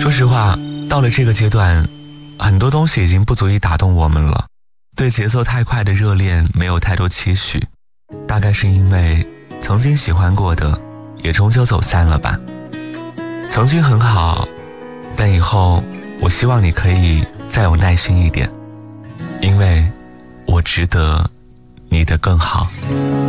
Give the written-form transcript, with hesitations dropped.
说实话，到了这个阶段，很多东西已经不足以打动我们了。对节奏太快的热恋没有太多期许，大概是因为曾经喜欢过的也终究走散了吧。曾经很好，但以后我希望你可以再有耐心一点，因为我值得你的更好。